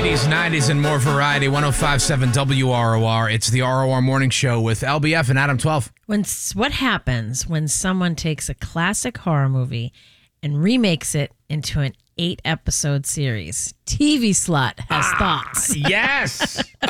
80s, 90s, and more variety. 105.7 WROR. It's the ROR Morning Show with LBF and Adam 12. What happens when someone takes a classic horror movie and remakes it into an 8-episode series? TV Slut has thoughts. Yes.